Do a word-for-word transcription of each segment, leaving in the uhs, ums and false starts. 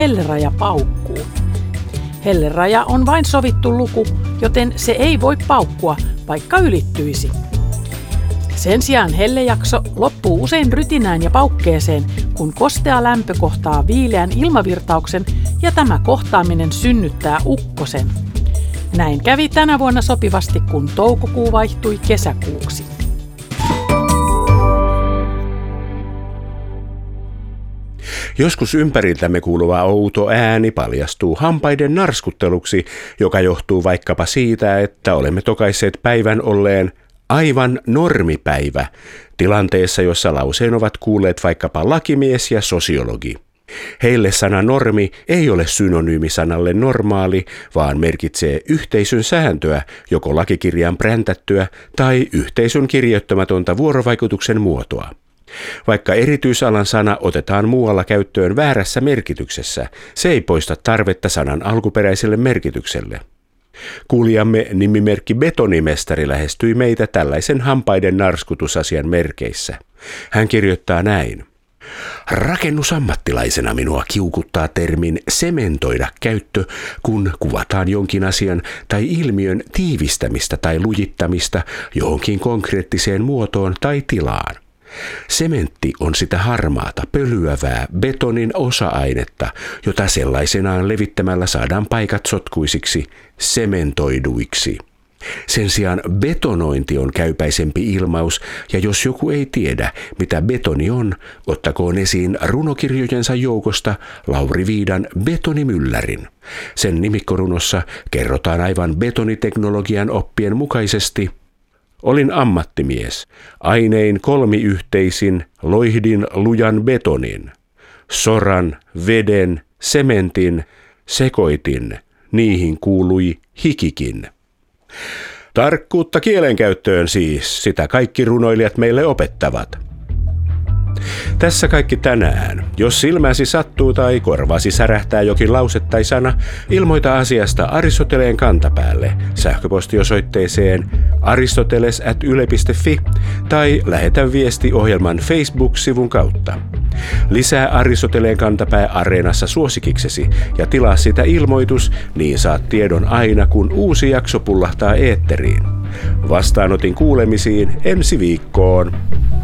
Helleraja paukkuu. Helleraja on vain sovittu luku, joten se ei voi paukkua, vaikka ylittyisi. Sen sijaan hellejakso loppuu usein rytinään ja paukkeeseen, kun kostea lämpö kohtaa viileän ilmavirtauksen ja tämä kohtaaminen synnyttää ukkosen. Näin kävi tänä vuonna sopivasti, kun toukokuu vaihtui kesäkuuksi. Joskus ympäriltämme kuuluva outo ääni paljastuu hampaiden narskutteluksi, joka johtuu vaikkapa siitä, että olemme tokaisseet päivän olleen aivan normipäivä, tilanteessa, jossa lauseen ovat kuulleet vaikkapa lakimies ja sosiologi. Heille sana normi ei ole synonyymi sanalle normaali, vaan merkitsee yhteisön sääntöä, joko lakikirjaan präntättyä tai yhteisön kirjoittamatonta vuorovaikutuksen muotoa. Vaikka erityisalan sana otetaan muualla käyttöön väärässä merkityksessä, se ei poista tarvetta sanan alkuperäiselle merkitykselle. Kuulijamme nimimerkki Betonimestari lähestyi meitä tällaisen hampaiden narskutusasian merkeissä. Hän kirjoittaa näin. Rakennusammattilaisena minua kiukuttaa termin sementoida käyttö, kun kuvataan jonkin asian tai ilmiön tiivistämistä tai lujittamista johonkin konkreettiseen muotoon tai tilaan. Sementti on sitä harmaata, pölyävää betonin osa-ainetta, jota sellaisenaan levittämällä saadaan paikat sotkuisiksi, sementoiduiksi. Sen sijaan betonointi on käypäisempi ilmaus, ja jos joku ei tiedä, mitä betoni on, ottakoon esiin runokirjojensa joukosta Lauri Viidan Betonimyllärin. Sen nimikkorunossa kerrotaan aivan betoniteknologian oppien mukaisesti: olin ammattimies, ainein kolmiyhteisin loihdin lujan betonin, soran, veden, sementin, sekoitin, niihin kuului hikikin. Tarkkuutta kielenkäyttöön siis, sitä kaikki runoilijat meille opettavat. Tässä kaikki tänään. Jos silmäsi sattuu tai korvasi särähtää jokin lause tai sana, ilmoita asiasta Aristoteleen kantapäälle sähköpostiosoitteeseen aristoteles at yle piste fi tai lähetä viesti ohjelman Facebook-sivun kautta. Lisää Aristoteleen kantapää Areenassa suosikiksesi ja tilaa sitä ilmoitus, niin saat tiedon aina kun uusi jakso pullahtaa eetteriin. Vastaanotin kuulemisiin ensi viikkoon.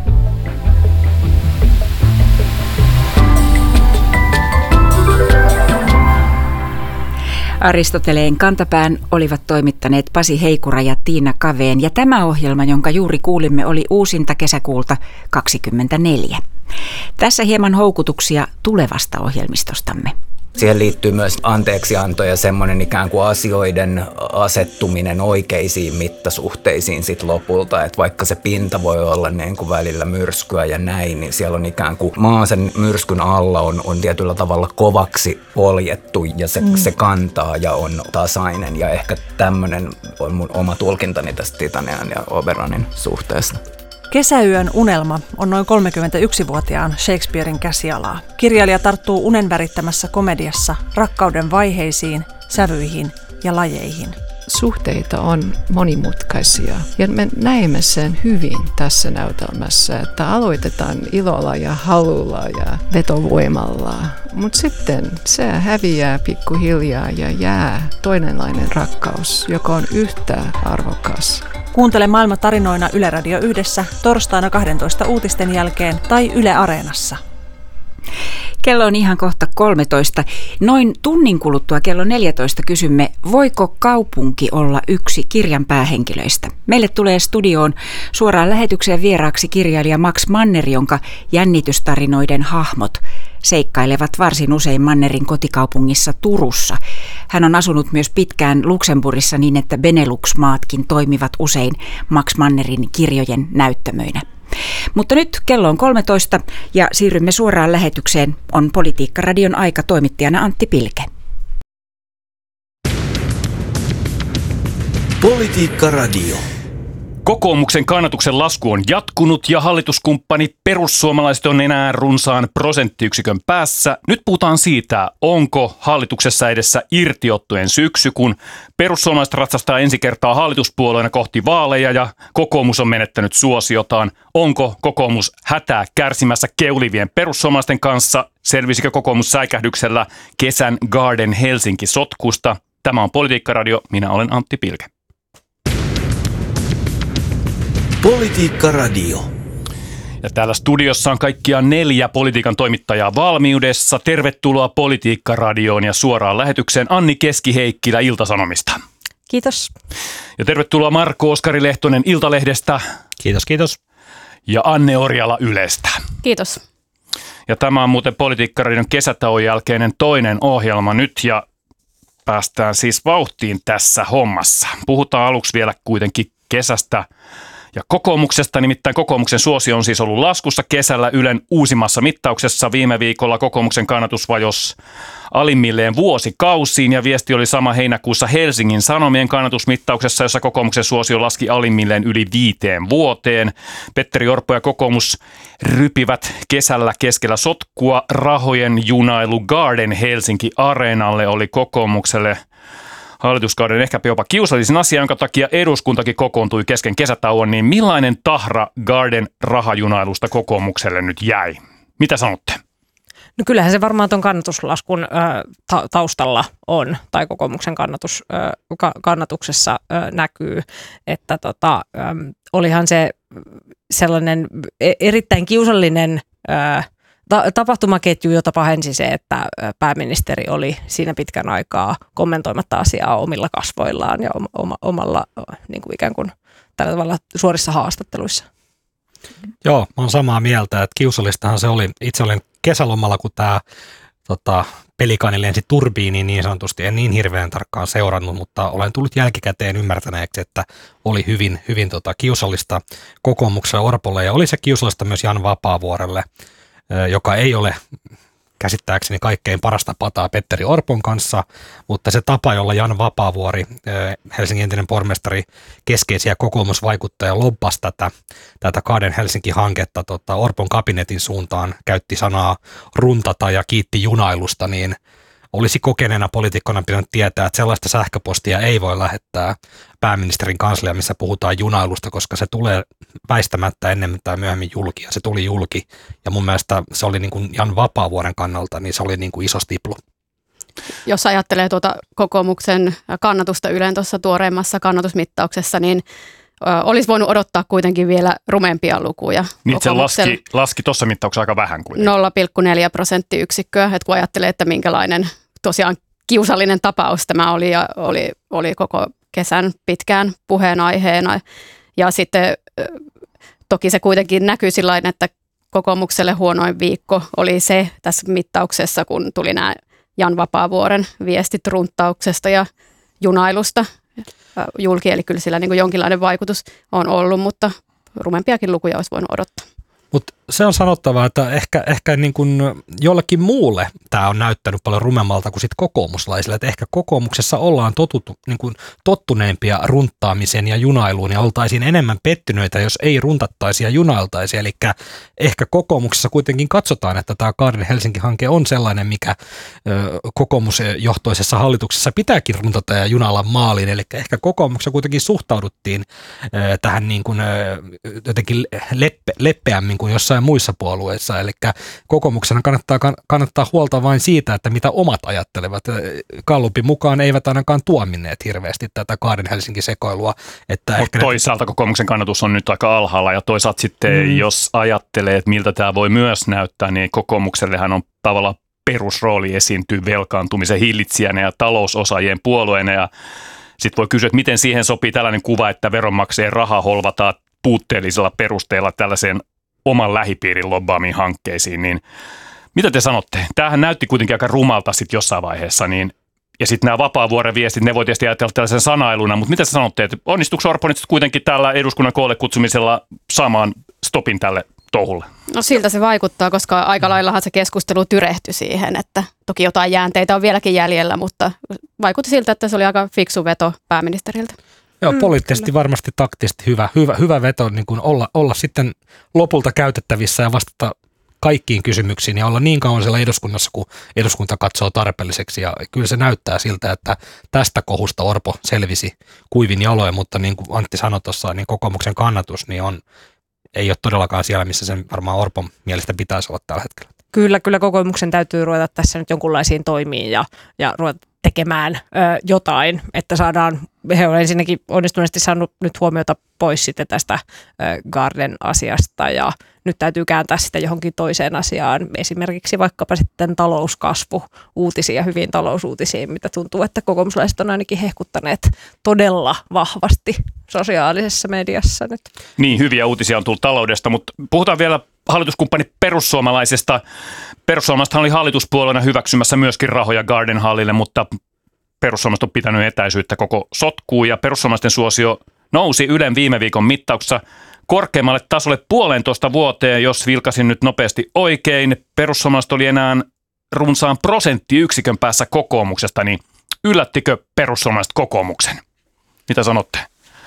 Aristoteleen kantapään olivat toimittaneet Pasi Heikura ja Tiina Kaveen, ja tämä ohjelma, jonka juuri kuulimme, oli uusinta kesäkuulta kaksikymmentäneljä. Tässä hieman houkutuksia tulevasta ohjelmistostamme. Siihen liittyy myös anteeksianto ja semmoinen ikään kuin asioiden asettuminen oikeisiin mittasuhteisiin sit lopulta. Että vaikka se pinta voi olla niin kuin välillä myrskyä ja näin, niin siellä on ikään kuin maa sen myrskyn alla on, on tietyllä tavalla kovaksi poljettu ja se, mm. se kantaa ja on tasainen. Ja ehkä tämmöinen on mun oma tulkintani tästä Titanian ja Oberanin suhteesta. Kesäyön unelma on noin kolmekymmentäyksivuotiaan Shakespearen käsialaa. Kirjailija tarttuu unen värittämässä komediassa rakkauden vaiheisiin, sävyihin ja lajeihin. Suhteita on monimutkaisia ja me näemme sen hyvin tässä näytelmässä, että aloitetaan ilolla ja halulla ja vetovoimalla, mutta sitten se häviää pikkuhiljaa ja jää toinenlainen rakkaus, joka on yhtä arvokas. Kuuntele Maailma tarinoina Yle Radio Yhdessä torstaina kahdentoista uutisten jälkeen tai Yle Areenassa. Kello on ihan kohta kolmetoista. Noin tunnin kuluttua kello neljätoista kysymme, voiko kaupunki olla yksi kirjan päähenkilöistä? Meille tulee studioon suoraan lähetykseen vieraaksi kirjailija Max Manner, jonka jännitystarinoiden hahmot seikkailevat varsin usein Mannerin kotikaupungissa Turussa. Hän on asunut myös pitkään Luxemburgissa niin, että Benelux-maatkin toimivat usein Max Mannerin kirjojen näyttämöinä. Mutta nyt kello on kolmetoista ja siirrymme suoraan lähetykseen. On Politiikka-radion aika, toimittajana Antti Pilke. Politiikka-radio. Kokoomuksen kannatuksen lasku on jatkunut ja hallituskumppani perussuomalaiset on enää runsaan prosenttiyksikön päässä. Nyt puhutaan siitä, onko hallituksessa edessä irtiottojen syksy, kun perussuomalaiset ratsastaa ensi kertaa hallituspuolueena kohti vaaleja ja kokoomus on menettänyt suosiotaan. Onko kokoomus hätää kärsimässä keulivien perussuomalaisten kanssa? Selvisikö kokoomus säikähdyksellä kesän Garden Helsinki-sotkusta? Tämä on Politiikka-radio. Minä olen Antti Pilke. Politiikka-radio. Ja täällä studiossa on kaikkiaan neljä politiikan toimittajaa valmiudessa. Tervetuloa Politiikka-radioon ja suoraan lähetykseen Anni Keski-Heikkilä Ilta-Sanomista. Kiitos. Ja tervetuloa Marko Oskari Lehtonen Iltalehdestä. Kiitos, kiitos. Ja Anne Orjala Ylestä. Kiitos. Ja tämä on muuten Politiikka-radion kesätauon jälkeinen toinen ohjelma nyt ja päästään siis vauhtiin tässä hommassa. Puhutaan aluksi vielä kuitenkin kesästä ja kokoomuksesta, nimittäin kokoomuksen suosio on siis ollut laskussa kesällä Ylen uusimmassa mittauksessa. Viime viikolla kokoomuksen kannatus vajosi alimmilleen vuosikausiin ja viesti oli sama heinäkuussa Helsingin Sanomien kannatusmittauksessa, jossa kokoomuksen suosio laski alimmilleen yli viiteen vuoteen. Petteri Orpo ja kokoomus rypivät kesällä keskellä sotkua. Rahojen junailu Garden Helsinki Areenalle oli kokoomukselle hallituskauden ehkä jopa kiusallisin asia, jonka takia eduskuntakin kokoontui kesken kesätauon, niin millainen tahra Garden rahajunailusta kokoomukselle nyt jäi? Mitä sanotte? No kyllähän se varmaan tuon kannatuslaskun ö, ta- taustalla on, tai kokoomuksen kannatus, ö, ka- kannatuksessa ö, näkyy, että tota, ö, olihan se sellainen erittäin kiusallinen ö, tapahtumaketju, jota pahensi se, että pääministeri oli siinä pitkän aikaa kommentoimatta asiaa omilla kasvoillaan ja oma, omalla niin kuin ikään kuin tällä tavalla suorissa haastatteluissa. Joo, mä oon samaa mieltä, että kiusallistahan se oli. Itse olin kesälomalla, kun tämä tota, pelikaani lensi turbiiniin niin sanotusti. En niin hirveän tarkkaan seurannut, mutta olen tullut jälkikäteen ymmärtäneeksi, että oli hyvin, hyvin tota, kiusallista kokoomukselle Orpolle ja oli se kiusallista myös Jan Vapaavuorelle, joka ei ole käsittääkseni kaikkein parasta pataa Petteri Orpon kanssa, mutta se tapa, jolla Jan Vapaavuori, Helsingin entinen pormestari, keskeisiä kokoomusvaikuttajia lobbasi tätä, tätä Garden Helsinki-hanketta tota, Orpon kabinetin suuntaan, käytti sanaa runtata ja kiitti junailusta, niin olisi kokeneena poliitikkona pitänyt tietää, että sellaista sähköpostia ei voi lähettää pääministerin kanslia, missä puhutaan junailusta, koska se tulee väistämättä ennemmin tai myöhemmin julki, ja se tuli julki. Ja mun mielestä se oli niin kuin Jan Vapaavuoren kannalta, niin se oli niin kuin iso stiplu. Jos ajattelee tuota kokoomuksen kannatusta Ylen tuossa tuoreimmassa kannatusmittauksessa, niin ö, olisi voinut odottaa kuitenkin vielä rumempia lukuja. Niin se laski, laski tuossa mittauksessa aika vähän kuitenkin. nolla pilkku neljä prosenttiyksikköä, että kun ajattelee, että minkälainen tosiaan kiusallinen tapaus tämä oli ja oli, oli koko kesän pitkään puheenaiheena. Ja sitten toki se kuitenkin näkyy sillain, että kokoomukselle huonoin viikko oli se tässä mittauksessa, kun tuli nämä Jan Vapaavuoren viestit runttauksesta ja junailusta julki. Eli kyllä sillä niin kuin jonkinlainen vaikutus on ollut, mutta rumempiakin lukuja olisi voinut odottaa. Mutta se on sanottava, että ehkä, ehkä niin kuin jollekin muulle tämä on näyttänyt paljon rumemmalta kuin sit kokoomuslaisille. Että ehkä kokoomuksessa ollaan totuttu, niin kuin tottuneempia runttaamiseen ja junailuun ja oltaisiin enemmän pettyneitä, jos ei runtattaisi ja junailtaisi. Eli ehkä kokoomuksessa kuitenkin katsotaan, että tämä Garden Helsinki-hanke on sellainen, mikä ö, kokoomusjohtoisessa hallituksessa pitääkin runtata ja junailla maaliin. Eli ehkä kokoomuksessa kuitenkin suhtauduttiin ö, tähän niin kuin, ö, jotenkin leppe, leppeämmin kuin jossain muissa puolueissa, eli kokoomuksena kannattaa, kannattaa huolta vain siitä, että mitä omat ajattelevat. Gallupin mukaan eivät ainakaan tuominneet hirveästi tätä Garden Helsinki-sekoilua. Että ehkä toisaalta ne kokoomuksen kannatus on nyt aika alhaalla, ja toisaalta sitten, mm. jos ajattelee, että miltä tämä voi myös näyttää, niin kokoomuksellehan on tavallaan perusrooli esiintyy velkaantumisen hillitsijänä ja talousosaajien puolueena, ja sitten voi kysyä, että miten siihen sopii tällainen kuva, että veronmaksajien rahaa holvataan puutteellisella perusteella tällaiseen oman lähipiirin lobbaamiin hankkeisiin, niin mitä te sanotte? Tämähän näytti kuitenkin aika rumalta sitten jossain vaiheessa, niin, ja sitten nämä Vapaavuoren viestit, ne voi tietysti ajatella tällaisen sanailuna, mutta mitä te sanotte, että onnistuiko Orpo nyt kuitenkin tällä eduskunnan koolle kutsumisella saamaan stopin tälle touhulle? No siltä se vaikuttaa, koska aika laillahan se keskustelu tyrehtyi siihen, että toki jotain jäänteitä on vieläkin jäljellä, mutta vaikutti siltä, että se oli aika fiksu veto pääministeriltä. Joo, mm, poliittisesti kyllä. Varmasti taktisesti hyvä, hyvä, hyvä veto niin kuin olla, olla sitten lopulta käytettävissä ja vastata kaikkiin kysymyksiin ja olla niin kauan siellä eduskunnassa, kun eduskunta katsoo tarpeelliseksi. Ja kyllä se näyttää siltä, että tästä kohusta Orpo selvisi kuivin jaloin, mutta niin kuin Antti sanoi tuossa, niin kokoomuksen kannatus niin on, ei ole todellakaan siellä, missä sen varmaan Orpon mielestä pitäisi olla tällä hetkellä. Kyllä, kyllä kokoomuksen täytyy ruveta tässä nyt jonkunlaisiin toimiin ja, ja ruveta tekemään ö, jotain, että saadaan, he on ensinnäkin onnistuneesti saanut nyt huomiota pois sitten tästä ö, Garden-asiasta ja nyt täytyy kääntää sitä johonkin toiseen asiaan, esimerkiksi vaikkapa sitten talouskasvu, uutisia, hyviin talousuutisiin, mitä tuntuu, että kokoomuslaiset on ainakin hehkuttaneet todella vahvasti sosiaalisessa mediassa nyt. Niin, hyviä uutisia on tullut taloudesta, mutta puhutaan vielä hallituskumppani perussuomalaisesta. Perussuomalaisethan oli hallituspuolueena hyväksymässä myöskin rahoja Garden Hallille, mutta perussuomalaiset on pitänyt etäisyyttä koko sotkuun ja perussuomalaisten suosio nousi Ylen viime viikon mittauksessa korkeammalle tasolle puolentoista vuoteen, jos vilkasin nyt nopeasti oikein. Perussuomalaiset oli enää runsaan prosenttiyksikön päässä kokoomuksesta, niin yllättikö perussuomalaiset kokoomuksen? Mitä sanotte?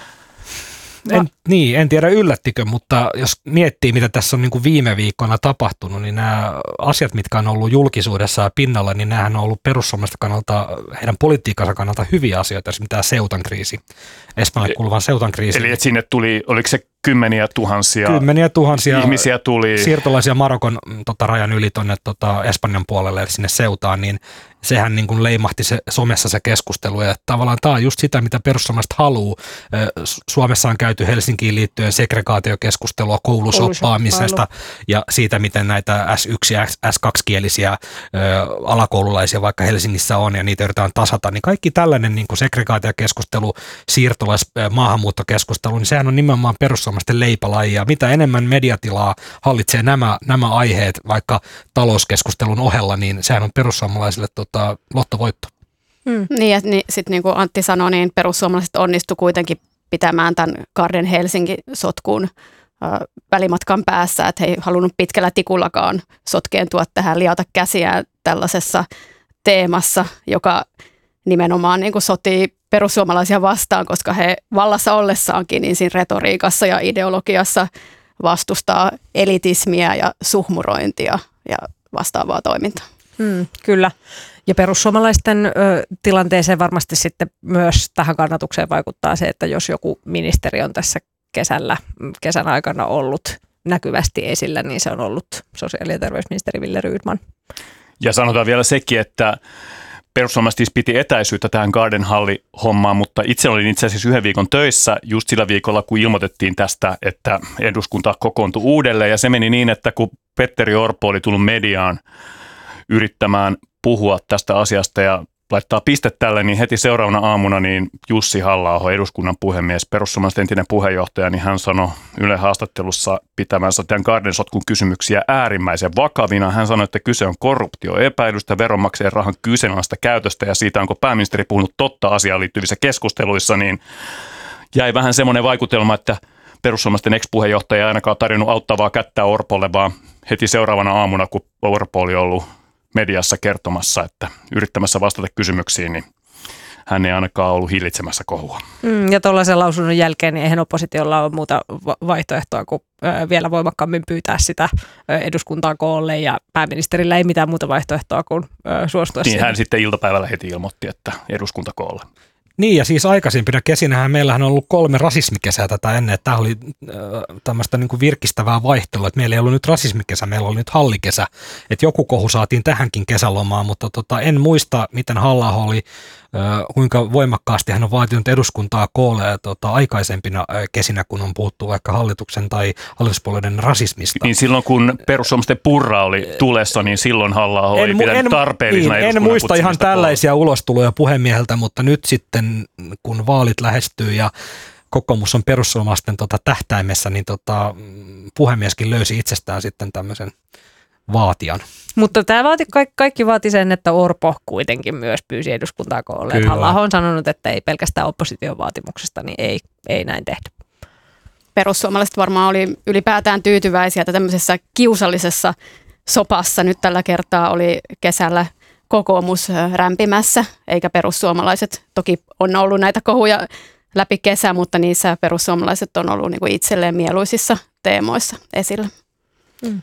En, niin, en tiedä yllättikö, mutta jos miettii, mitä tässä on niin kuin viime viikkoina tapahtunut, niin nämä asiat, mitkä on ollut julkisuudessa ja pinnalla, niin nämähän on ollut perussuomalaisten kannalta, heidän politiikkansa kannalta hyviä asioita, esimerkiksi tämä Seutan kriisi, Espanjalle kuuluvan Seutan kriisi. Eli että sinne tuli, oliko se kymmeniä tuhansia, kymmeniä tuhansia ihmisiä tuli, siirtolaisia Marokon tota, rajan yli tuonne tota, Espanjan puolelle, eli sinne Seutaan, niin sehän niin kuin leimahti se, somessa se keskustelu, ja tavallaan tämä on just sitä, mitä perussuomalaiset haluaa. Suomessa on käyty Helsinkiin liittyen segregaatiokeskustelua koulusoppaamisesta ja siitä, miten näitä S yksi- ja S kaksi-kielisiä alakoululaisia vaikka Helsingissä on, ja niitä yritetään tasata, niin kaikki tällainen niin kuin segregaatiokeskustelu, siirtolais- maahanmuuttokeskustelu, niin sehän on nimenomaan perussuomalaisten leipälaji, ja mitä enemmän mediatilaa hallitsee nämä, nämä aiheet, vaikka talouskeskustelun ohella, niin sehän on perussuomalaisille tota, lottovoitto. Hmm. Niin, ja niin, sitten niin kuin Antti sanoi, niin perussuomalaiset onnistu kuitenkin pitämään tämän Garden Helsinki-sotkun äh, välimatkan päässä, että he ei halunnut pitkällä tikullakaan sotkeentua tähän, liata käsiään tällaisessa teemassa, joka nimenomaan niin kuin sotii perussuomalaisia vastaan, koska he vallassa ollessaankin niin siinä retoriikassa ja ideologiassa vastustaa elitismiä ja suhmurointia ja vastaavaa toimintaa. Hmm, kyllä. Ja perussuomalaisten ö, tilanteeseen varmasti sitten myös tähän kannatukseen vaikuttaa se, että jos joku ministeri on tässä kesällä, kesän aikana ollut näkyvästi esillä, niin se on ollut sosiaali- ja terveysministeri Wille Rydman. Ja sanotaan vielä sekin, että perussuomalaiset piti etäisyyttä tähän Garden Halli-hommaan, mutta itse olin itse asiassa yhden viikon töissä just sillä viikolla, kun ilmoitettiin tästä, että eduskunta kokoontui uudelleen. Ja se meni niin, että kun Petteri Orpo oli tullut mediaan yrittämään puhua tästä asiasta ja laittaa piste tälle, niin heti seuraavana aamuna niin Jussi Halla-aho, eduskunnan puhemies, perussuomalaisten entinen puheenjohtaja, niin hän sanoi Yle haastattelussa pitämänsä tämän Garden-sotkun kysymyksiä äärimmäisen vakavina. Hän sanoi, että kyse on korruptioepäilystä, veronmaksajien rahan kyseenalaista käytöstä ja siitä, onko pääministeri puhunut totta asiaan liittyvissä keskusteluissa, niin jäi vähän semmoinen vaikutelma, että perussuomalaisten ex-puheenjohtaja ei ainakaan tarjonnut auttavaa kättä Orpolle, vaan heti seuraavana aamuna, kun Orpo oli ollut mediassa kertomassa, että yrittämässä vastata kysymyksiin, niin hän ei ainakaan ollut hillitsemässä kohua. Mm, ja tuollaisen lausunnon jälkeen niin eihän oppositiolla ole muuta vaihtoehtoa kuin ö, vielä voimakkaammin pyytää sitä ö, eduskuntaan koolle, ja pääministerillä ei mitään muuta vaihtoehtoa kuin ö, suostua niin siihen. Hän sitten iltapäivällä heti ilmoitti, että eduskunta koolle. Niin, ja siis aikaisempina kesinähän meillähän on ollut kolme rasismikesää tätä ennen, että tämä oli äh, tämmöistä niin kuin virkistävää vaihtelua, että meillä ei ollut nyt rasismikesä, meillä oli nyt hallikesä, että joku kohu saatiin tähänkin kesälomaan, mutta tota, en muista, miten Halla-aho oli, äh, kuinka voimakkaasti hän on vaatinut eduskuntaa koolle tota, aikaisempina äh, kesinä, kun on puhuttu vaikka hallituksen tai hallituspuolueiden rasismista. Niin silloin, kun perussuomalaisten Purra oli tulessa, niin silloin Halla-aho ei pitänyt tarpeellisena niin, en muista ihan tällaisia koolle. Ulostuloja puhemieheltä, mutta nyt sitten kun vaalit lähestyy ja kokoomus on perussuomalaisten tota tähtäimessä, niin tota, puhemieskin löysi itsestään sitten tämmöisen vaatijan. Mutta tämä vaati, kaikki, kaikki vaati sen, että Orpo kuitenkin myös pyysi eduskuntaa koolle. Halla-aho on sanonut, että ei pelkästään opposition vaatimuksesta, niin ei, ei näin tehdä. Perussuomalaiset varmaan oli ylipäätään tyytyväisiä, että tämmöisessä kiusallisessa sopassa nyt tällä kertaa oli kesällä kokoomus rämpimässä, eikä perussuomalaiset. Toki on ollut näitä kohuja läpi kesä, mutta niissä perussuomalaiset on ollut niin kuin itselleen mieluisissa teemoissa esillä. Mm.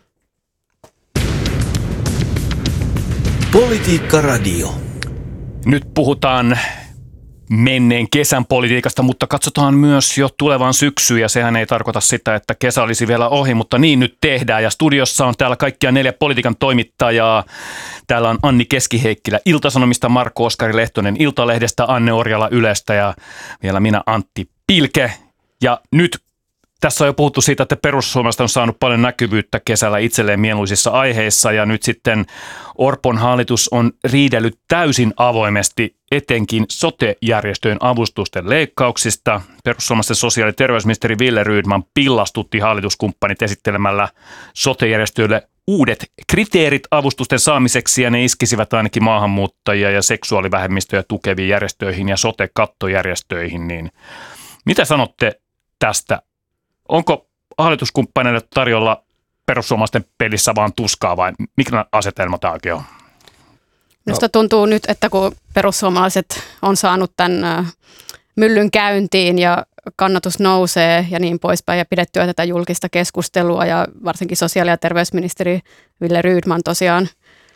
Politiikka Radio. Nyt puhutaan menneen kesän politiikasta, mutta katsotaan myös jo tulevan syksyyn, ja sehän ei tarkoita sitä, että kesä olisi vielä ohi, mutta niin nyt tehdään. Ja studiossa on täällä kaikkia neljä politiikan toimittajaa. Täällä on Anni Keski-Heikkilä Ilta-Sanomista, Markku Oskari Lehtonen Iltalehdestä, Anne Orjala Ylestä ja vielä minä Antti Pilke. Ja nyt tässä on jo puhuttu siitä, että perussuomalaiset on saanut paljon näkyvyyttä kesällä itselleen mieluisissa aiheissa, ja nyt sitten Orpon hallitus on riidellyt täysin avoimesti etenkin sote-järjestöjen avustusten leikkauksista. Perussuomalaisten sosiaali- ja terveysministeri Wille Rydman pillastutti hallituskumppanit esittelemällä sote-järjestöille uudet kriteerit avustusten saamiseksi, ja ne iskisivät ainakin maahanmuuttajia ja seksuaalivähemmistöjä tukeviin järjestöihin ja sote-kattojärjestöihin. Niin mitä sanotte tästä? Onko hallituskumppaneille tarjolla perussuomalaisten pelissä vaan tuskaa vai mikä asetelma tämä oikein on? Minusta tuntuu nyt, että kun perussuomalaiset on saanut tämän myllyn käyntiin ja kannatus nousee ja niin poispäin ja pidettyä tätä julkista keskustelua ja varsinkin sosiaali- ja terveysministeri Wille Rydman tosiaan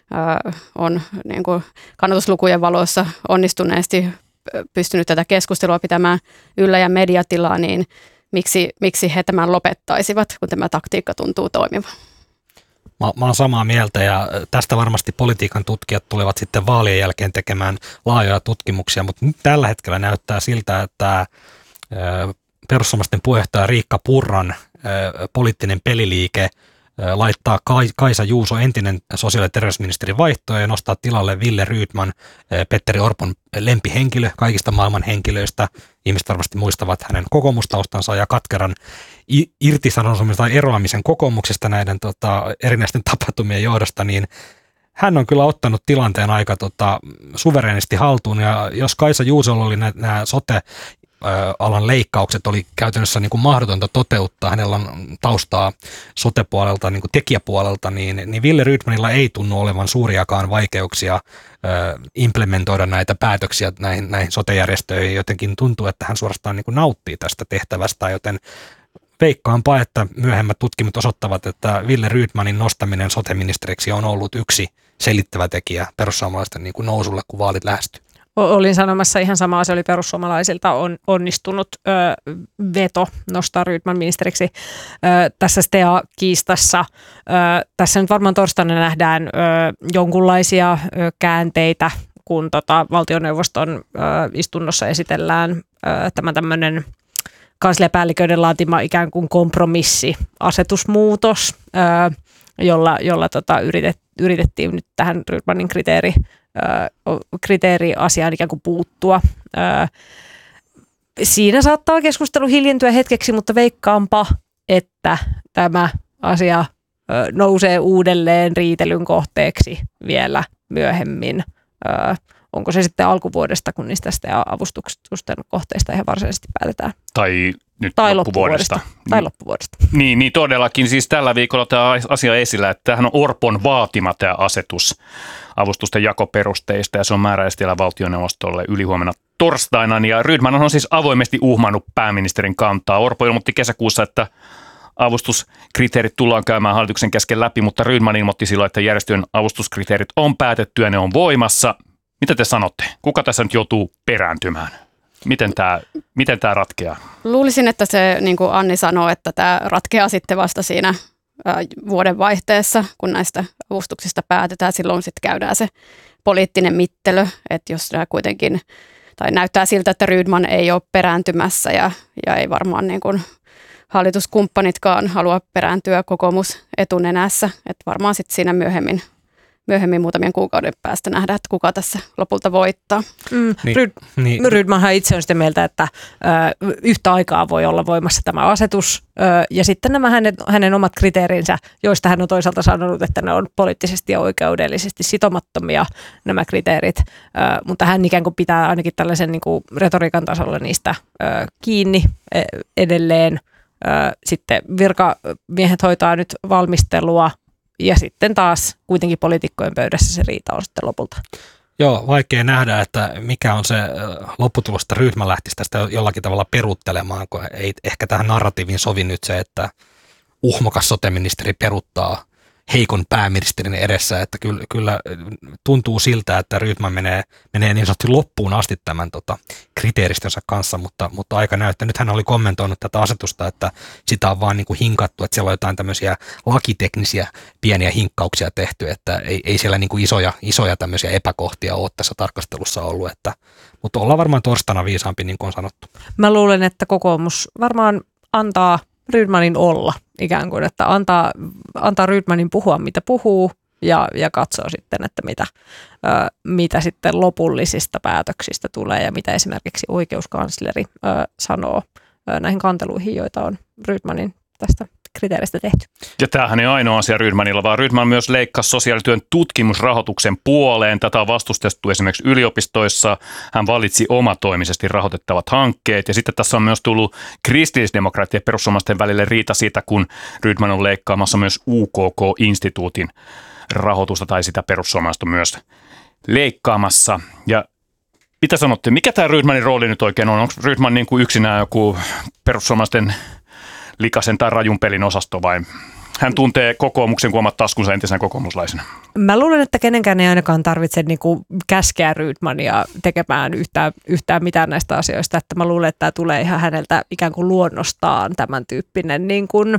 on niin kuin kannatuslukujen valossa onnistuneesti pystynyt tätä keskustelua pitämään yllä ja mediatilaa, niin Miksi, miksi he tämän lopettaisivat, kun tämä taktiikka tuntuu toimivan? Mä, mä oon samaa mieltä, ja tästä varmasti politiikan tutkijat tulevat sitten vaalien jälkeen tekemään laajoja tutkimuksia, mutta nyt tällä hetkellä näyttää siltä, että perussuomalaisten puheenjohtaja Riikka Purran poliittinen peliliike laittaa Kaisa Juuso, entinen sosiaali- ja terveysministeri, vaihtoa ja nostaa tilalle Wille Rydman, Petteri Orpon lempihenkilö kaikista maailman henkilöistä. Ihmiset varmasti muistavat hänen kokoomustaustansa ja katkeran irtisanomisen tai eroamisen kokoomuksesta näiden tota, erinäisten tapahtumien johdosta, niin hän on kyllä ottanut tilanteen aika tota, suvereenisti haltuun, ja jos Kaisa Juusolla oli nämä sote alan leikkaukset oli käytännössä niin kuin mahdotonta toteuttaa, hänellä on taustaa sote-puolelta, niin kuin tekijäpuolelta, niin, niin Wille Rydmanilla ei tunnu olevan suuriakaan vaikeuksia ö, implementoida näitä päätöksiä näihin, näihin sote-järjestöihin. Jotenkin tuntuu, että hän suorastaan niin kuin nauttii tästä tehtävästä, joten veikkaanpa, että myöhemmät tutkimut osoittavat, että Wille Rydmanin nostaminen sote-ministeriksi on ollut yksi selittävä tekijä perussuomalaisten niin kuin nousulle, kun vaalit lähestyy. Olin sanomassa ihan samaa, se oli perussuomalaisilta on onnistunut ö, veto nostaa Rydman ministeriksi ö, tässä STEA-kiistassa. Ö, tässä nyt varmaan torstaina nähdään ö, jonkunlaisia ö, käänteitä, kun tota, valtioneuvoston ö, istunnossa esitellään ö, tämä tämmöinen kansliapäälliköiden laatima ikään kuin kompromissi, asetusmuutos, ö, jolla, jolla tota, yritet, yritettiin nyt tähän Rydmanin kriteeri kriteeriasiaan ikään kuin puuttua. Siinä saattaa keskustelu hiljentyä hetkeksi, mutta veikkaanpa, että tämä asia nousee uudelleen riitelyn kohteeksi vielä myöhemmin. Onko se sitten alkuvuodesta, kun niistä avustusten kohteista ihan varsinaisesti päätetään? Tai nyt tai loppuvuodesta. loppuvuodesta. Tai loppuvuodesta. Niin, niin todellakin. Siis tällä viikolla tämä asia esillä, että tämähän on Orpon vaatima tämä asetus avustusten jakoperusteista, ja se on määräistillä valtioneuvostolle ylihuomenna torstaina. Ja Rydman on siis avoimesti uhmannut pääministerin kantaa. Orpo ilmoitti kesäkuussa, että avustuskriteerit tullaan käymään hallituksen kesken läpi, mutta Rydman ilmoitti silloin, että järjestöjen avustuskriteerit on päätetty ja ne on voimassa. Mitä te sanotte? Kuka tässä nyt joutuu perääntymään? Miten tämä, miten tämä ratkeaa? Luulisin, että se, niin kuin Anni sanoi, että tämä ratkeaa sitten vasta siinä vuoden vaihteessa, kun näistä avustuksista päätetään. Silloin sitten käydään se poliittinen mittelö, että jos kuitenkin, tai näyttää siltä, että Rydman ei ole perääntymässä ja, ja ei varmaan niin kuin hallituskumppanitkaan halua perääntyä kokoomus etunenässä, että varmaan sitten siinä myöhemmin myöhemmin muutamien kuukauden päästä nähdä, että kuka tässä lopulta voittaa. Mm. Niin, Ryd, niin. Rydmanhan itse on sitä mieltä, että ö, yhtä aikaa voi olla voimassa tämä asetus ö, ja sitten nämä hänen, hänen omat kriteerinsä, joista hän on toisaalta sanonut, että ne on poliittisesti ja oikeudellisesti sitomattomia nämä kriteerit, ö, mutta hän ikään kuin pitää ainakin tällaisen niin kuin retoriikan tasolla niistä ö, kiinni edelleen. Ö, sitten virkamiehet hoitaa nyt valmistelua. Ja sitten taas kuitenkin poliitikkojen pöydässä se riita on sitten lopulta. Joo, vaikea nähdä, että mikä on se lopputulos, että Rydman lähtisi tästä jollakin tavalla peruuttelemaan, kun ei ehkä tähän narratiiviin sovi nyt se, että uhmokas sote-ministeri peruuttaa heikon pääministerin edessä, että kyllä, kyllä tuntuu siltä, että Rydman menee, menee niin sanotusti loppuun asti tämän tota, kriteeristönsä kanssa, mutta, mutta aika näyttää. Nyt hän oli kommentoinut tätä asetusta, että sitä on vaan niin kuin hinkattu, että siellä on jotain tämmöisiä lakiteknisiä pieniä hinkkauksia tehty, että ei, ei siellä niin kuin isoja, isoja tämmöisiä epäkohtia ole tässä tarkastelussa ollut, että, mutta ollaan varmaan torstaina viisaampi, niin kuin on sanottu. Mä luulen, että kokoomus varmaan antaa Rydmanin olla ikään kuin, että antaa, antaa Rydmanin puhua, mitä puhuu ja, ja katsoo sitten, että mitä, ö, mitä sitten lopullisista päätöksistä tulee ja mitä esimerkiksi oikeuskansleri ö, sanoo ö, näihin kanteluihin, joita on Rydmanin tästä kriteeristä tehty. Ja tämähän ei ainoa asia Rydmanilla, vaan Rydman myös leikkasi sosiaalityön tutkimusrahoituksen puoleen. Tätä on vastustettu esimerkiksi yliopistoissa. Hän valitsi omatoimisesti rahoitettavat hankkeet. Ja sitten tässä on myös tullut kristillisdemokraattien ja perussuomalaisten välille riita siitä, kun Rydman on leikkaamassa myös U K K-instituutin rahoitusta, tai sitä perussuomalaiset on myös leikkaamassa. Ja mitä sanotte, mikä tämä Rydmanin rooli nyt oikein on? Onko Rydman niin kuin yksinään joku perussuomalaisten likaisen tai rajun pelin osasto, vai hän tuntee kokoomuksen kuin omat taskunsa entisenä kokoomuslaisena? Mä luulen, että kenenkään ei ainakaan tarvitse niinku käskeä Rydmania tekemään yhtään, yhtään mitään näistä asioista. Että mä luulen, että tämä tulee ihan häneltä ikään kuin luonnostaan tämän tyyppinen niin kuin,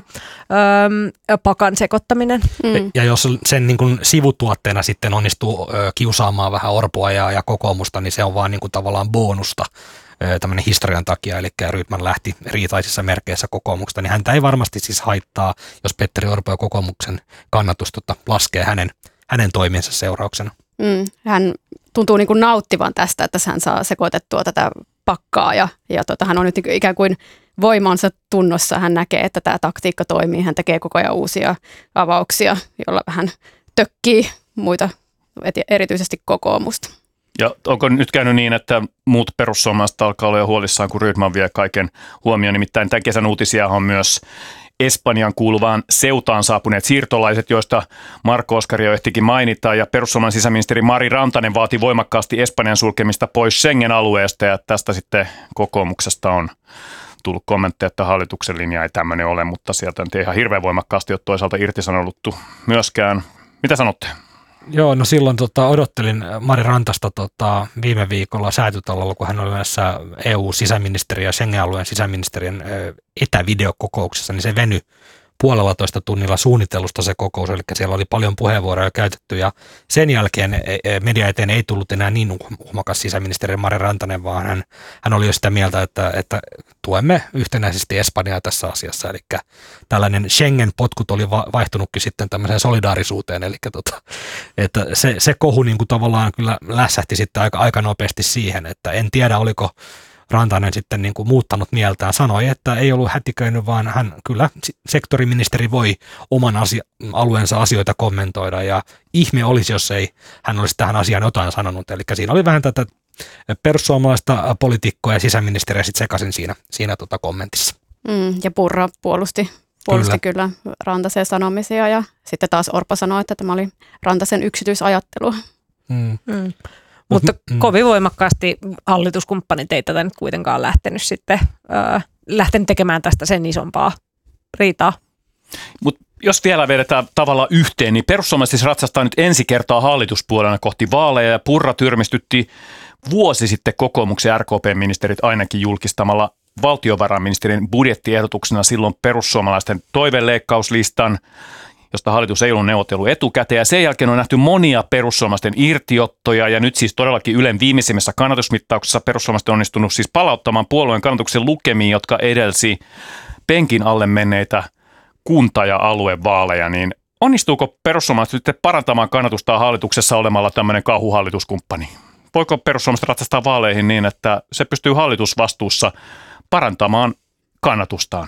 öö, pakan sekoittaminen. Mm. Ja jos sen niin kuin sivutuotteena sitten onnistuu ö, kiusaamaan vähän Orpoa ja, ja kokoomusta, niin se on vaan niin kuin tavallaan bonusta tämmöinen historian takia, eli Rydman lähti riitaisissa merkeissä kokoomuksesta, niin häntä ei varmasti siis haittaa, jos Petteri Orpo ja kokoomuksen kannatus tota, laskee hänen, hänen toimiensa seurauksena. Mm, hän tuntuu niin kuin nauttivan tästä, että hän saa sekoitettua tätä pakkaa ja, ja tota, hän on nyt ikään kuin voimansa tunnossa. Hän näkee, että tämä taktiikka toimii. Hän tekee koko ajan uusia avauksia, jolla vähän tökkii muita, erityisesti kokoomusta. Ja onko nyt käynyt niin, että muut perussuomalaiset alkaa olla jo huolissaan, kun Rydman vie kaiken huomioon? Nimittäin tämän kesän uutisia on myös Espanjan kuuluvaan Seutaan saapuneet siirtolaiset, joista Marko Oskari jo ehtikin mainita. Ja perussuomalainen sisäministeri Mari Rantanen vaati voimakkaasti Espanjan sulkemista pois Schengen-alueesta. Ja tästä sitten kokoomuksesta on tullut kommentteja, että hallituksen linja ei tämmöinen ole, mutta sieltä ei ihan hirveän voimakkaasti ole toisaalta irtisanottu myöskään. Mitä sanotte? Joo, no silloin tota, odottelin Mari Rantasta tota, viime viikolla Säätytalolla, kun hän oli näissä E U-sisäministeriön ja Schengen-alueen sisäministeriön etävideokokouksessa, niin se venyi puolella toista tunnilla suunnitellusta se kokous, eli siellä oli paljon puheenvuoroja käytetty, ja sen jälkeen media eteen ei tullut enää niin uhmakas sisäministeri Mari Rantanen, vaan hän, hän oli jo sitä mieltä, että, että tuemme yhtenäisesti Espanjaa tässä asiassa, eli tällainen Schengen-potkut oli vaihtunutkin sitten tämmöiseen solidaarisuuteen, eli tota, että se, se kohu niin kuin tavallaan kyllä lässähti sitten aika, aika nopeasti siihen, että en tiedä oliko Rantanen sitten niin kuin muuttanut mieltään, sanoi, että ei ollut hätiköinyt, vaan hän kyllä sektoriministeri voi oman asia, alueensa asioita kommentoida, ja ihme olisi, jos ei hän olisi tähän asiaan jotain sanonut. Eli siinä oli vähän tätä perussuomalaista poliitikkoa ja sisäministeriä sitten sekaisin siinä, siinä tota kommentissa. Mm, ja Purra puolusti, puolusti kyllä. kyllä Rantasen sanomisia, ja sitten taas Orpo sanoi, että tämä oli Rantasen yksityisajattelua. Mm. Mm. Mutta mm. kovin voimakkaasti hallituskumppanit ei tätä nyt kuitenkaan lähtenyt sitten öö, lähtenyt tekemään tästä sen isompaa riitaa. Mutta jos vielä vedetään tavallaan yhteen, niin perussuomalaiset siis ratsastaa nyt ensi kertaa hallituspuolena kohti vaaleja, ja Purra tyrmistytti vuosi sitten kokoomuksen ja R K P-ministerit ainakin julkistamalla valtiovarainministerin budjettiehdotuksena silloin perussuomalaisten toiveleikkauslistan, josta hallitus ei ollut neuvotellut etukäteen, ja sen jälkeen on nähty monia perussuomalaisten irtiottoja, ja nyt siis todellakin Ylen viimeisimmässä kannatusmittauksessa perussuomalaiset on onnistunut siis palauttamaan puolueen kannatuksen lukemiin, jotka edelsi penkin alle menneitä kunta- ja aluevaaleja, niin onnistuuko perussuomalaiset sitten parantamaan kannatustaan hallituksessa olemalla tämmöinen kauhuhallituskumppani? Voiko perussuomalaiset ratsastaa vaaleihin niin, että se pystyy hallitusvastuussa parantamaan kannatustaan?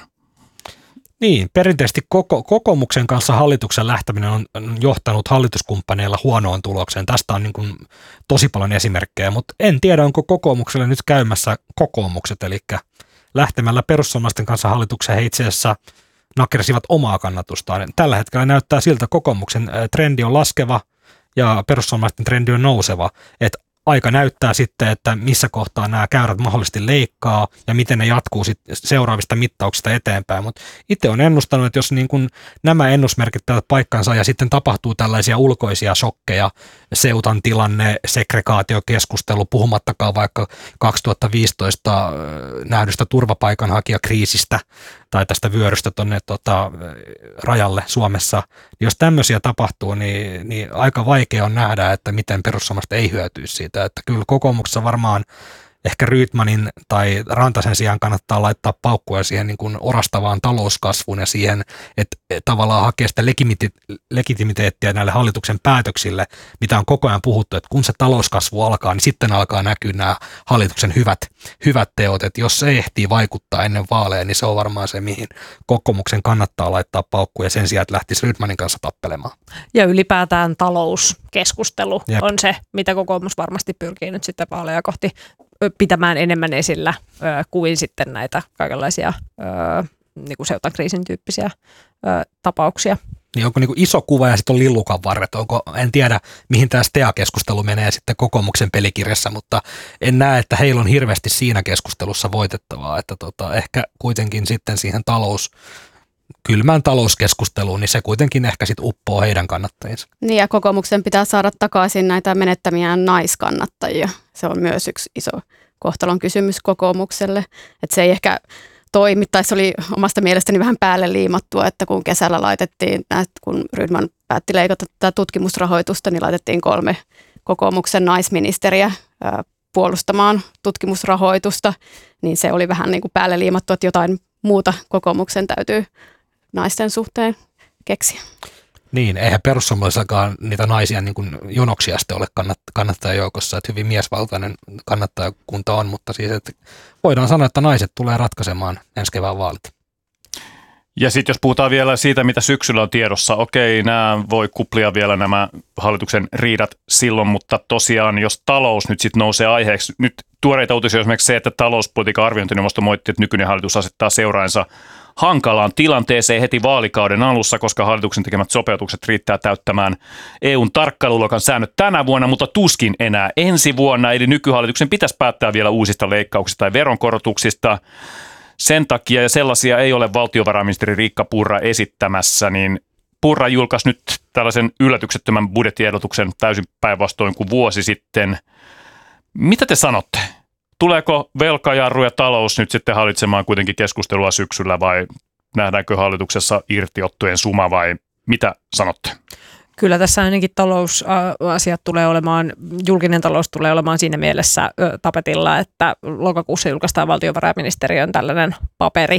Niin, perinteisesti koko, kokoomuksen kanssa hallituksen lähteminen on johtanut hallituskumppaneilla huonoon tulokseen. Tästä on niin kuin tosi paljon esimerkkejä, mutta en tiedä, onko kokoomukselle nyt käymässä kokoomukset, eli lähtemällä perussuomalaisten kanssa hallitukseen he itse asiassa nakersivat omaa kannatustaan. Tällä hetkellä näyttää siltä, kokoomuksen trendi on laskeva, ja perussuomalaisten trendi on nouseva, että aika näyttää sitten, että missä kohtaa nämä käyrät mahdollisesti leikkaa ja miten ne jatkuu sitten seuraavista mittauksista eteenpäin. Mutta itse olen ennustanut, että jos niin kun nämä ennusmerkit pitävät paikkansa ja sitten tapahtuu tällaisia ulkoisia shokkeja, Seutan tilanne, segregaatiokeskustelu, puhumattakaan vaikka kaksituhattaviisitoista nähdystä turvapaikanhakijakriisistä tai tästä vyörystä tuonne tota, rajalle Suomessa. Jos tämmöisiä tapahtuu, niin, niin aika vaikea on nähdä, että miten perussuomalaiset ei hyötyisi siitä. Että kyllä kokoomuksessa varmaan ehkä Rydmanin tai Rantasen sijaan kannattaa laittaa paukkuja siihen niin kuin orastavaan talouskasvuun ja siihen, että tavallaan hakea sitä legitimiteettiä näille hallituksen päätöksille, mitä on koko ajan puhuttu, että kun se talouskasvu alkaa, niin sitten alkaa näkyä nämä hallituksen hyvät, hyvät teot, että jos se ehtii vaikuttaa ennen vaaleja, niin se on varmaan se, mihin kokoomuksen kannattaa laittaa paukkuja sen sijaan, että lähtisi Rydmanin kanssa tappelemaan. Ja ylipäätään talouskeskustelu Jep. on se, mitä kokoomus varmasti pyrkii nyt sitten vaaleja kohti pitämään enemmän esillä ö, kuin sitten näitä kaikenlaisia ö, niin kuin Seutan kriisin tyyppisiä ö, tapauksia. Niin onko niin kuin iso kuva ja sitten on lillukan varret? Onko, en tiedä, mihin tämä S T A-keskustelu menee sitten kokoomuksen pelikirjassa, mutta en näe, että heillä on hirveästi siinä keskustelussa voitettavaa. Että tota, ehkä kuitenkin sitten siihen talous, kylmään talouskeskusteluun, niin se kuitenkin ehkä sitten uppoo heidän kannattajinsa. Niin ja kokoomuksen pitää saada takaisin näitä menettämiään naiskannattajia. Se on myös yksi iso kohtalon kysymys kokoomukselle. Että se ei ehkä toimi, tai se oli omasta mielestäni vähän päälle liimattua, että kun kesällä laitettiin, kun Rydman päätti leikata tätä tutkimusrahoitusta, niin laitettiin kolme kokoomuksen naisministeriä puolustamaan tutkimusrahoitusta, niin se oli vähän niin kuin päälle liimattu, että jotain muuta kokoomuksen täytyy naisten suhteen keksiä. Niin, eihän perussuomalaisillakaan niitä naisia niin kuin jonoksia sitten ole kannat- kannattajajoukossa, että hyvin miesvaltainen kannattajakunta on, mutta siis että voidaan sanoa, että naiset tulee ratkaisemaan ensi kevään vaalit. Ja sitten jos puhutaan vielä siitä, mitä syksyllä on tiedossa, okei, nämä voi kuplia vielä nämä hallituksen riidat silloin, mutta tosiaan jos talous nyt sitten nousee aiheeksi, nyt tuoreita uutisia esimerkiksi se, että talouspolitiikan arviointineuvosto moitti, että nykyinen hallitus asettaa seuraansa hankalaan tilanteeseen heti vaalikauden alussa, koska hallituksen tekemät sopeutukset riittää täyttämään E U:n tarkkailuluokan säännöt tänä vuonna, mutta tuskin enää ensi vuonna, eli nykyhallituksen pitäisi päättää vielä uusista leikkauksista tai veronkorotuksista. Sen takia, ja sellaisia ei ole valtiovarainministeri Riikka Purra esittämässä, niin Purra julkaisi nyt tällaisen yllätyksettömän budjettiehdotuksen täysin päinvastoin kuin vuosi sitten. Mitä te sanotte? Tuleeko velkajarru ja talous nyt sitten hallitsemaan kuitenkin keskustelua syksyllä vai nähdäänkö hallituksessa irtiottojen suma vai mitä sanotte? Kyllä tässä ainakin talousasiat tulee olemaan, julkinen talous tulee olemaan siinä mielessä tapetilla, että lokakuussa julkaistaan valtiovarainministeriön tällainen paperi,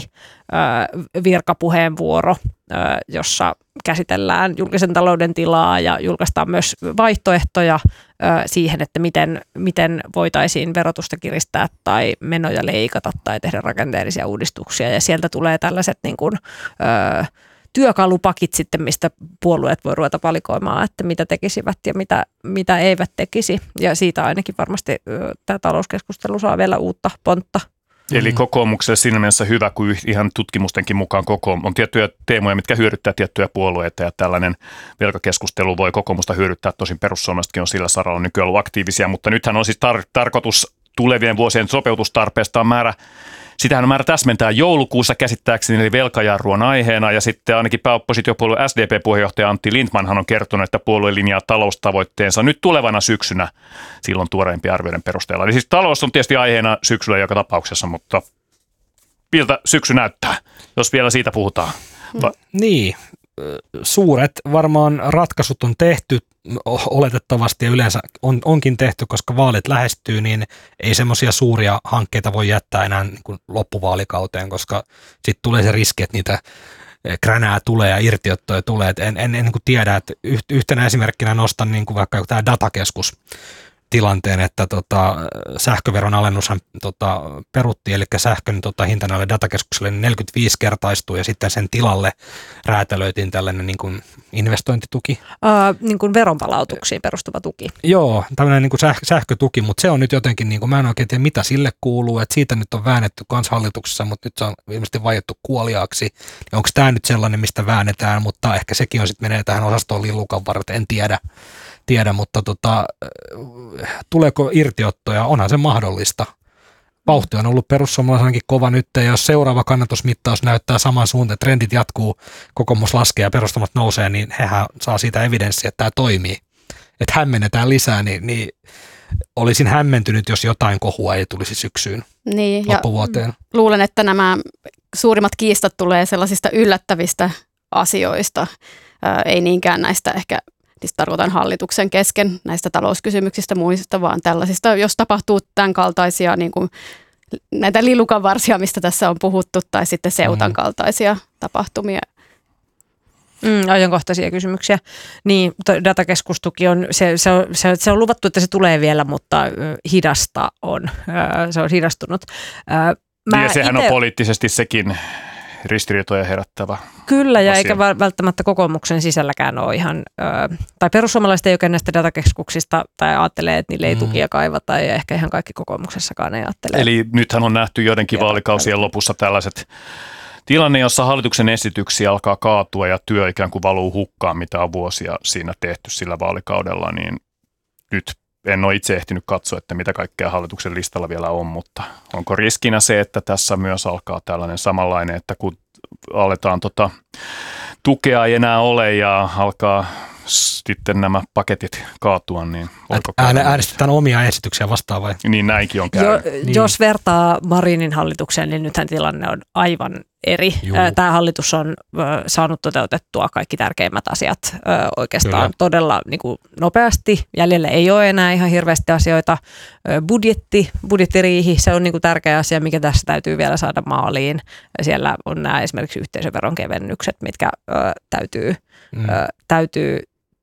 virkapuheenvuoro, jossa käsitellään julkisen talouden tilaa ja julkaistaan myös vaihtoehtoja siihen, että miten, miten voitaisiin verotusta kiristää tai menoja leikata tai tehdä rakenteellisia uudistuksia. Ja sieltä tulee tällaiset niin kuin, työkalupakit sitten, mistä puolueet voi ruveta valikoimaan, että mitä tekisivät ja mitä, mitä eivät tekisi. Ja siitä ainakin varmasti tämä talouskeskustelu saa vielä uutta pontta. Eli kokoomukselle siinä mielessä hyvä, kun ihan tutkimustenkin mukaan kokoomus on tiettyjä teemoja, mitkä hyödyttää tiettyjä puolueita ja tällainen velkakeskustelu voi kokoomusta hyödyttää. Tosin perussuomalaisetkin on sillä saralla nykyään ollut aktiivisia, mutta nythän on siis tar- tarkoitus tulevien vuosien sopeutustarpeesta on määrä. Sitähän on määrä täsmentää joulukuussa käsittääkseni, eli velkajarru on aiheena, ja sitten ainakin pääoppositiopuolue S D P-puheenjohtaja Antti Lindtmanhan on kertonut, että puolue linjaa taloustavoitteensa nyt tulevana syksynä silloin tuoreimpien arvioiden perusteella. Eli siis talous on tietysti aiheena syksyllä joka tapauksessa, mutta miltä syksy näyttää, jos vielä siitä puhutaan? Va- niin, suuret varmaan ratkaisut on tehty oletettavasti ja yleensä on, onkin tehty, koska vaalit lähestyy, niin ei semmoisia suuria hankkeita voi jättää enää niin kuin loppuvaalikauteen, koska sitten tulee se riski, että niitä kränää tulee ja irtiottoja tulee. Et en en, en niin kuin tiedä, että yhtenä esimerkkinä nostan niin kuin vaikka tämä datakeskus tilanteen, että tota, sähköveron alennushan tota, peruttiin, eli sähkön tota, hinta näille datakeskukselle neljäkymmentäviisi kertaistuu ja sitten sen tilalle räätälöitiin tällainen niin kuin investointituki. Uh, niin kuin veronpalautuksiin perustuva tuki. Joo, tämmöinen niin kuin säh- sähkötuki, mutta se on nyt jotenkin, niin kuin, mä en oikein tiedä mitä sille kuuluu, että siitä nyt on väännetty kansanhallituksessa, mutta nyt se on ilmeisesti vaiettu kuoliaaksi. Ja onko tämä nyt sellainen, mistä väännetään, mutta ehkä sekin on sitten menee tähän osastoon lillukan varten, en tiedä. tiedä, mutta tota, tuleeko irtiottoja? Onhan se mahdollista. Vauhti on ollut perussuomalaisenkin kova nyt, ja jos seuraava kannatusmittaus näyttää saman suuntaan, trendit jatkuu, kokoomus laskee ja perussuomalaiset nousee, niin hehän saa siitä evidenssiä, että tämä toimii. Että hämmennetään lisää, niin, niin olisin hämmentynyt, jos jotain kohua ei tulisi syksyyn niin, loppuvuoteen. Luulen, että nämä suurimmat kiistat tulee sellaisista yllättävistä asioista, Ää, ei niinkään näistä ehkä, siis tarkoitan hallituksen kesken näistä talouskysymyksistä muista, vaan tällaisista, jos tapahtuu tämän kaltaisia niin kuin näitä lillukanvarsia, mistä tässä on puhuttu, tai sitten seutan kaltaisia tapahtumia. Mm, ajankohtaisia kysymyksiä. Niin, datakeskustuki on, se, se, on, se, se on luvattu, että se tulee vielä, mutta hidasta on, se on hidastunut. Mä ja sehän ite... on poliittisesti sekin ristiriitoja herättävä. Kyllä, ja asia. Eikä välttämättä kokoomuksen sisälläkään ole ihan, tai perussuomalaiset ei oikein näistä datakeskuksista, tai ajattelee, että niille ei tukia kaivata, ja ehkä ihan kaikki kokoomuksessakaan ei ajattele. Eli nythän on nähty joidenkin vaalikausien lopussa tällaiset tilanne, jossa hallituksen esityksiä alkaa kaatua ja työ ikään kuin valuu hukkaan, mitä on vuosia siinä tehty sillä vaalikaudella, niin nyt en ole itse ehtinyt katsoa, että mitä kaikkea hallituksen listalla vielä on, mutta onko riskinä se, että tässä myös alkaa tällainen samanlainen, että kun aletaan tota, tukea ei enää ole ja alkaa sitten nämä paketit kaatua, niin voiko Ääne, äänestetään omia esityksiä vastaan vai? Niin näinkin on käynyt. Jo, niin. Jos vertaa Marinin hallitukseen, niin nythän tilanne on aivan eri. Juu. Tämä hallitus on saanut toteutettua kaikki tärkeimmät asiat oikeastaan Kyllä. todella niin kuin nopeasti. Jäljellä ei ole enää ihan hirveästi asioita. Budjetti, budjettiriihi, se on niin kuin tärkeä asia, mikä tässä täytyy vielä saada maaliin. Siellä on nämä esimerkiksi yhteisöveron kevennykset, mitkä täytyy, mm. täytyy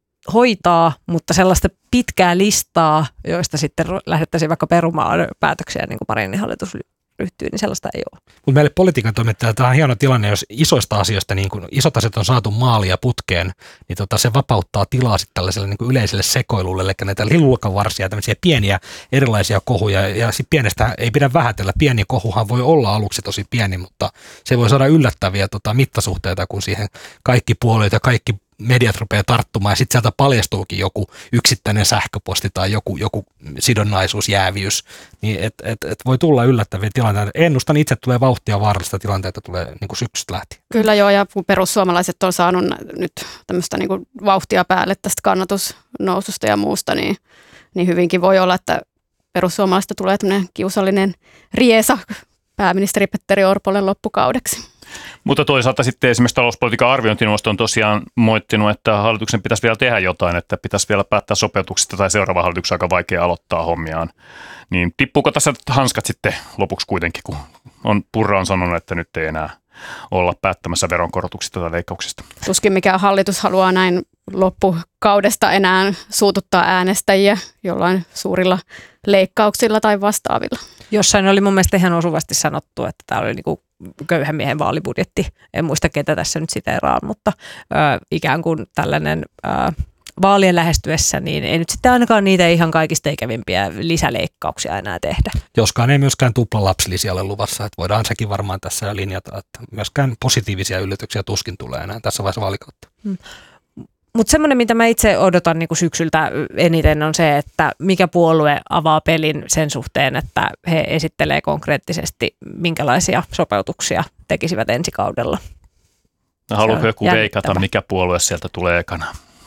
hoitaa, mutta sellaista pitkää listaa, joista sitten lähdettäisiin vaikka perumaan päätöksiä, niin kuin Marinin hallitus ryhtyy, niin sellaista ei ole. Mutta meille politiikan toimittajille tämä on hieno tilanne, jos isoista asioista, niin kun isot asiat on saatu maaliin ja putkeen, niin tota, se vapauttaa tilaa sitten tällaiselle niin kuin yleiselle sekoilulle, eli näitä lillukanvarsia, tämmöisiä pieniä erilaisia kohuja, ja sitten pienestä ei pidä vähätellä. Pieni kohuhan voi olla aluksi tosi pieni, mutta se voi saada yllättäviä tota, mittasuhteita, kun siihen kaikki puolueet ja kaikki mediat rupeaa tarttumaan ja sitten sieltä paljastuukin joku yksittäinen sähköposti tai joku, joku sidonnaisuus, jääviys, niin et, et, et voi tulla yllättäviä tilanteita. Ennustan itse, tulee vauhtia vaarallista tilanteita tulee niin kuin syksystä lähtien. Kyllä joo, ja kun perussuomalaiset on saanut nyt tämmöistä niin kuin vauhtia päälle tästä kannatusnoususta ja muusta, niin, niin hyvinkin voi olla, että perussuomalaisista tulee tämmöinen kiusallinen riesa pääministeri Petteri Orpolle loppukaudeksi. Mutta toisaalta sitten esimerkiksi talouspolitiikan arviointineuvosto on tosiaan moittinut, että hallituksen pitäisi vielä tehdä jotain, että pitäisi vielä päättää sopeutuksista tai seuraava hallituksen aika vaikea aloittaa hommiaan. Niin tippuuko tässä hanskat sitten lopuksi kuitenkin, kun on Purra on sanonut, että nyt ei enää olla päättämässä veronkorotuksista tai leikkauksista? Tuskin mikään hallitus haluaa näin loppukaudesta enää suututtaa äänestäjiä jollain suurilla leikkauksilla tai vastaavilla. Jossain oli mun mielestä ihan osuvasti sanottu, että tämä oli niinku köyhän miehen vaalibudjetti. En muista, ketä tässä nyt siteeraan, mutta ö, ikään kuin tällainen ö, vaalien lähestyessä, niin ei nyt sitten ainakaan niitä ihan kaikista ikävimpiä lisäleikkauksia enää tehdä. Joskaan ei myöskään tuplalapsilisiä ole luvassa, että voidaan sekin varmaan tässä jo linjata, että myöskään positiivisia yllätyksiä tuskin tulee enää tässä vaiheessa vaalikautta. Hmm. Mutta semmoinen, mitä mä itse odotan niin kuin syksyltä eniten, on se, että mikä puolue avaa pelin sen suhteen, että he esittelee konkreettisesti, minkälaisia sopeutuksia tekisivät ensi kaudella. No, haluatko joku veikata, mikä puolue sieltä tulee ekana?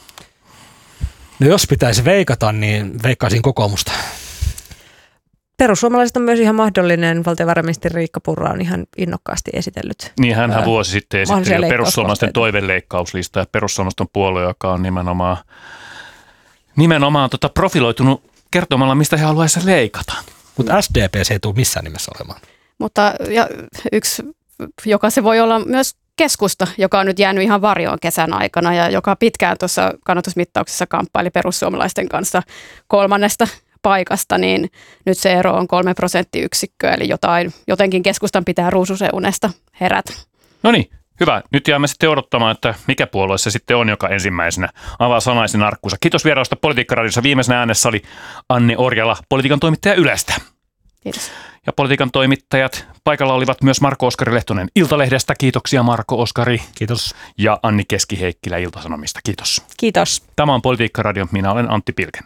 No jos pitäisi veikata, niin veikkaisin kokoomusta. Perussuomalaiset on myös ihan mahdollinen. Valtiovarainministeri Riikka Purra on ihan innokkaasti esitellyt. Niin, hänhän vuosi sitten esitteli perussuomalaisten toivelleikkauslista ja perussuomalaisten puolue, joka on nimenomaan, nimenomaan tota profiloitunut kertomalla, mistä he haluaisivat leikata. Mutta S D P se ei tule missään nimessä olemaan. Mutta ja yksi, joka se voi olla myös keskusta, joka on nyt jäänyt ihan varjoon kesän aikana ja joka pitkään tuossa kannatusmittauksessa kamppaili perussuomalaisten kanssa kolmannesta paikasta, niin nyt se ero on kolme prosenttiyksikköä, eli jotain, jotenkin keskustan pitää ruususen unesta herätä. No niin, hyvä. Nyt jäämme sitten odottamaan, että mikä puolue se sitten on, joka ensimmäisenä avaa sanaisen arkkunsa. Kiitos vierausta Politiikkaradiossa. Viimeisenä äänessä oli Anne Orjala, politiikan toimittaja Ylestä. Kiitos. Ja politiikan toimittajat. Paikalla olivat myös Marko Oskari Lehtonen Iltalehdestä. Kiitoksia Marko Oskari. Kiitos. Ja Anni Keski-Heikkilä Ilta-Sanomista. Kiitos. Kiitos. Tämä on Politiikka Radio. Minä olen Antti Pilken.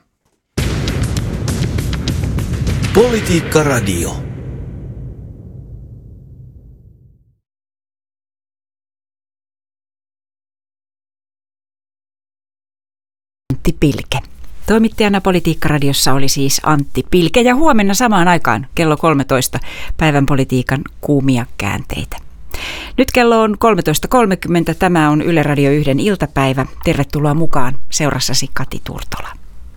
Politiikka Radio. Antti Pilke. Toimittajana Politiikka-radiossa oli siis Antti Pilke ja huomenna samaan aikaan kello kolmetoista päivän politiikan kuumia käänteitä. Nyt kello on kolmetoista kolmekymmentä. Tämä on Yle Radio yhden iltapäivä. Tervetuloa mukaan. Seurassasi Kati Turtola.